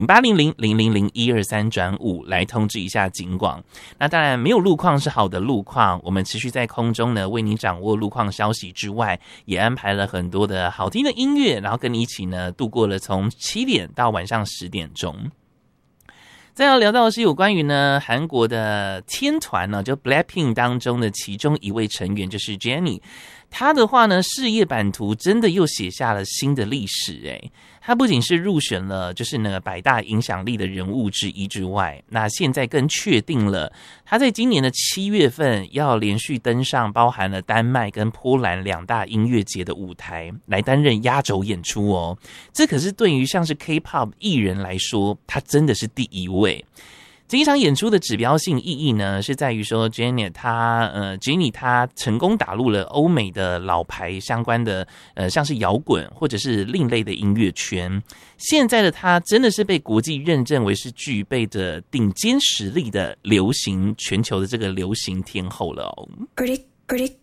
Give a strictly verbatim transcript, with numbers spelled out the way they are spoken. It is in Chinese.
八零零零零零一二三转五来通知一下警广。那当然没有路况是好的路况，我们持续在空中呢为你掌握路况消息之外，也安排了很多的好听的音乐，然后跟你一起呢度过了从七点到晚上十点钟。再要聊到的是有关于呢韩国的天团呢，就 Blackpink 当中的其中一位成员就是 Jennie， 他的话呢事业版图真的又写下了新的历史诶。他不仅是入选了就是那个百大影响力的人物之一之外，那现在更确定了他在今年的七月份要连续登上包含了丹麦跟波兰两大音乐节的舞台来担任压轴演出哦。这可是对于像是 K-pop 艺人来说，他真的是第一位。这一场演出的指标性意义呢，是在于说 Jennie 她呃 Jennie 她成功打入了欧美的老牌相关的呃像是摇滚或者是另类的音乐圈。现在的她真的是被国际认证为是具备着顶尖实力的流行全球的这个流行天后了哦。